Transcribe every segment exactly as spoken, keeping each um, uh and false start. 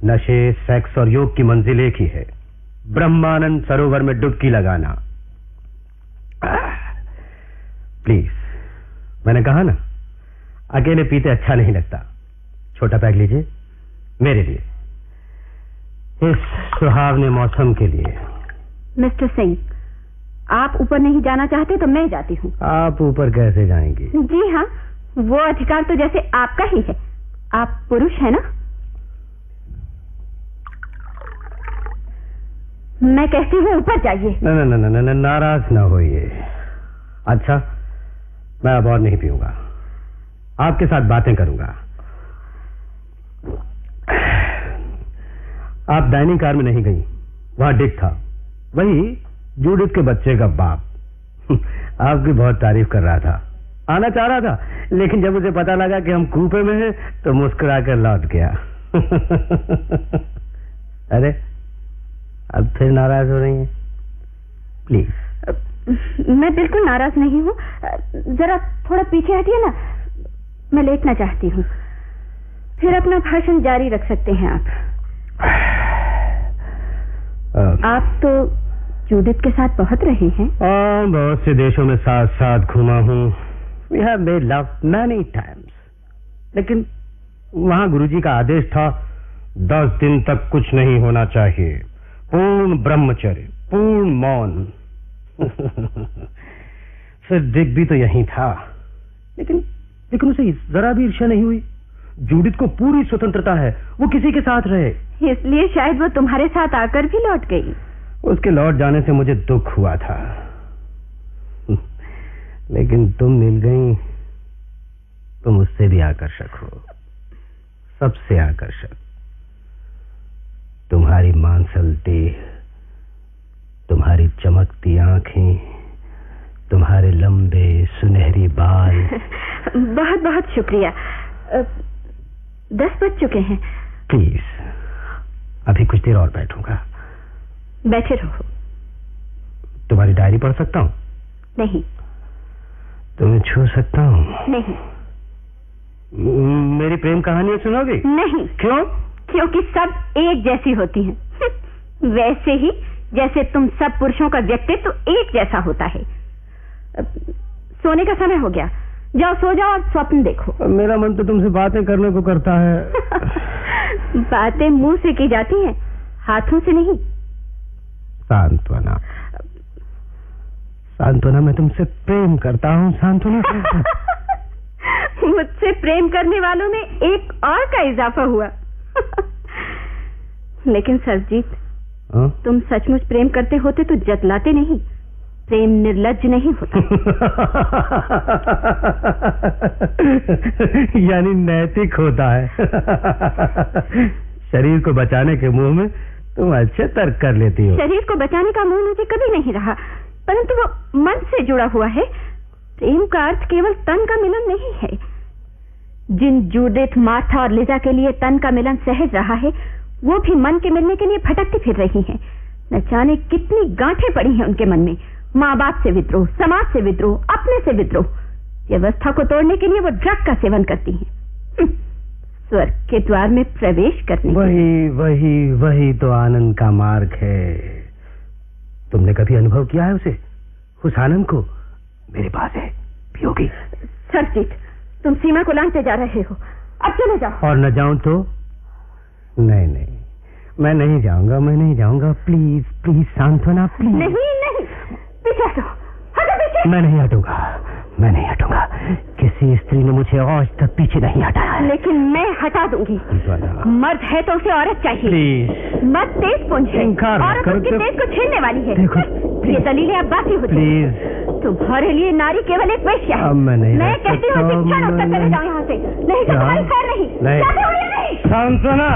नशे, सेक्स और योग की मंजिल एक ही है, ब्रह्मानंद सरोवर में डुबकी लगाना। प्लीज, मैंने कहा ना, अकेले पीते अच्छा नहीं लगता। छोटा पैक लीजिए मेरे लिए, इस सुहावने मौसम के लिए। मिस्टर सिंह, आप ऊपर नहीं जाना चाहते तो मैं जाती हूँ। आप ऊपर कैसे जाएंगी? जी हाँ, वो अधिकार तो जैसे आपका ही है। आप पुरुष है ना? मैं कहती हूँ ऊपर जाइए। न न न न नाराज ना होइए। अच्छा, मैं अब और नहीं पीऊंगा, आपके साथ बातें करूंगा। आप डाइनिंग कार में नहीं गई, वहां डिक था, वही जूडिथ के बच्चे का बाप। आपकी बहुत तारीफ कर रहा था, आना चाह रहा था, लेकिन जब उसे पता लगा कि हम कूपे में हैं तो मुस्कुरा कर लौट गया। अरे, अब फिर नाराज हो रही हैं? प्लीज। मैं बिल्कुल नाराज नहीं हूँ, जरा थोड़ा पीछे हटिए ना, मैं लेटना चाहती हूँ। फिर अपना भाषण जारी रख सकते हैं आप। आप तो जूडिथ के साथ बहुत रहे हैं। हाँ, बहुत से देशों में साथ साथ घूमा हूँ। We have made love many times. लेकिन वहां गुरुजी का आदेश था, दस दिन तक कुछ नहीं होना चाहिए, पूर्ण ब्रह्मचर्य, पूर्ण मौन। फिर दिक भी तो यही था, लेकिन लेकिन उसे जरा भी ईर्ष्या नहीं हुई। जूडिथ को पूरी स्वतंत्रता है, वो किसी के साथ रहे। इसलिए शायद वो तुम्हारे साथ आकर भी लौट गई। उसके लौट जाने से मुझे दुख हुआ था, लेकिन तुम मिल गई। तुम उससे भी आकर्षक हो, सबसे आकर्षक। तुम्हारी मांसल देह, तुम्हारी चमकती आंखें, तुम्हारे लंबे सुनहरी बाल। बहुत बहुत शुक्रिया। दस बज चुके हैं। प्लीज, अभी कुछ देर और बैठूंगा। बैठे रहो। तुम्हारी डायरी पढ़ सकता हूँ? नहीं। तुम्हें छू सकता हूँ? नहीं। मेरी प्रेम कहानियां सुनोगी? नहीं। क्यों? क्योंकि सब एक जैसी होती हैं। वैसे ही जैसे तुम सब पुरुषों का व्यक्तित्व तो एक जैसा होता है। सोने का समय हो गया, जाओ सो जाओ और स्वप्न देखो। मेरा मन तो तुमसे बातें करने को करता है। बातें मुंह से की जाती हैं, हाथों से नहीं। सांत्वना, सांत्वना, मैं तुमसे प्रेम करता हूँ सांत्वना। मुझसे प्रेम करने वालों में एक और का इजाफा हुआ। लेकिन सरजीत, तुम सचमुच प्रेम करते होते तो जतलाते नहीं। प्रेम निर्लज्ज नहीं होता। यानी नैतिक होता है। शरीर को बचाने के मुंह में तुम अच्छे तर्क कर लेती हो। शरीर को बचाने का मुंह मुझे कभी नहीं रहा, परंतु वो मन से जुड़ा हुआ है। प्रेम का अर्थ केवल तन का मिलन नहीं है। जिन जूडिथ, मार्था और लिजा के लिए तन का मिलन सहज रहा है, वो भी मन के मिलने के लिए भटकती फिर रही हैं। न जाने कितनी गांठें पड़ी हैं उनके मन में। माँ बाप से विद्रोह, समाज से विद्रोह, अपने से विद्रोह। व्यवस्था को तोड़ने के लिए वो ड्रग का सेवन करती हैं। स्वर्ग के द्वार में प्रवेश करने। वही वही वही तो आनंद का मार्ग है। तुमने कभी अनुभव किया है उसे, उस आनंद को? मेरे पास है, पियोगी? सरजीत, तुम सीमा को लांघते जा रहे हो, अब चले जाओ। और न जाऊं तो? नहीं नहीं, मैं नहीं जाऊंगा, मैं नहीं जाऊंगा। प्लीज प्लीज सांत्वना, प्लीज। नहीं नहीं, पीछे हटो, हटो पीछे। मैं नहीं हटूंगा, मैं नहीं हटूंगा। किसी स्त्री ने मुझे आज तक पीछे नहीं हटाया। लेकिन मैं हटा दूंगी। मर्द है तो उसे औरत चाहिए। प्लीज। मर्द तेज पुंज है, औरत उसकी तेज को छीनने वाली है। देखो, ये दलीलें अब बाकी होती हैं। प्लीज। तुम्हारे लिए नारी केवल एक वेश्या है। मैं नहीं, मैं कहती हूँ शिक्षा रोककर चले जाओ यहाँ से, नहीं तो तुम्हारी खैर नहीं। जाते हो या नहीं? सांत्वना।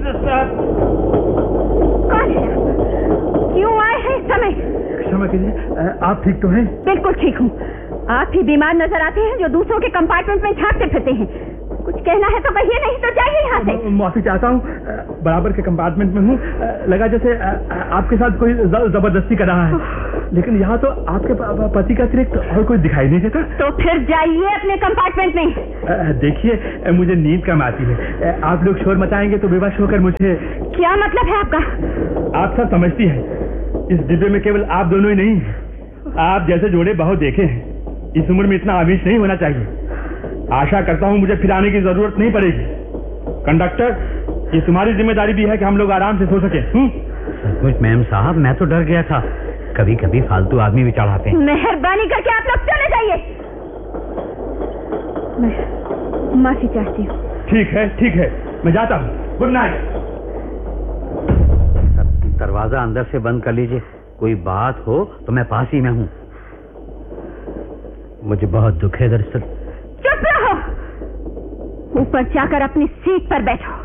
कौन है? क्यों आए हैं इस समय? क्षमा कीजिए, आप ठीक तो हैं? बिल्कुल ठीक हूँ। आप ही बीमार नजर आते हैं जो दूसरों के कंपार्टमेंट में झांकते फिरते हैं। कुछ कहना है तो कहिए, नहीं तो जाइए यहाँ से। माफी चाहता हूँ, बराबर के कंपार्टमेंट में हूँ। लगा जैसे आपके साथ कोई जबरदस्ती कर रहा है, लेकिन यहाँ तो आपके पति का अतिरिक्त और कोई दिखाई नहीं देता। तो फिर जाइए अपने कंपार्टमेंट में। देखिए, मुझे नींद कम आती है। आप लोग शोर मचाएंगे तो बेवश होकर मुझे क्या मतलब है आपका? आप सब समझती हैं, इस डिब्बे में केवल आप दोनों ही नहीं हैं। आप जैसे जोड़े बहुत देखे हैं। इस उम्र में इतना आवेश नहीं होना चाहिए। आशा करता हूँ मुझे फिर आने की जरूरत नहीं पड़ेगी। कंडक्टर, ये तुम्हारी जिम्मेदारी भी है कि हम लोग आराम से सो सके। सचमुच मैम साहब, मैं तो डर गया था। कभी कभी फालतू आदमी भी चढ़ाते हैं। मेहरबानी करके आप लोग चले जाइए। मैं माफी चाहती हूँ। ठीक है ठीक है, मैं जाता हूँ। Good night. दरवाजा अंदर से बंद कर लीजिए। कोई बात हो तो मैं पास ही में हूँ। मुझे बहुत दुख है दरअसल। चुप रहो, ऊपर जाकर अपनी सीट पर बैठो।